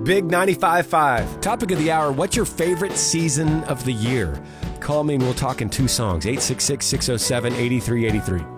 Big 95.5. Topic of the hour, what's your favorite season of the year? Call me and we'll talk in two songs, 866-607-8383.